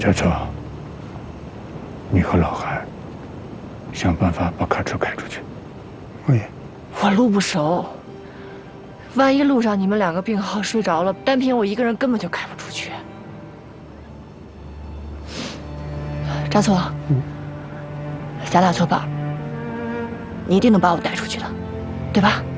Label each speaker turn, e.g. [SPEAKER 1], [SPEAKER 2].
[SPEAKER 1] 嘉措，你和老韩想办法把卡车开出去。
[SPEAKER 2] 我路不熟，万一路上你们两个病号睡着了，单凭我一个人根本就开不出去。嘉措，小打错吧，你一定能把我带出去的，对吧？